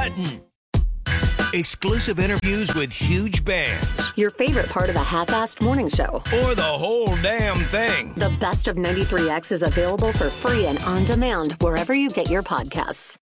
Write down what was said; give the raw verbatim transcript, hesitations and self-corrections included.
button. Exclusive interviews with huge bands. Your favorite part of a half-assed morning show. Or the whole damn thing. The Best of ninety-three X is available for free and on demand wherever you get your podcasts.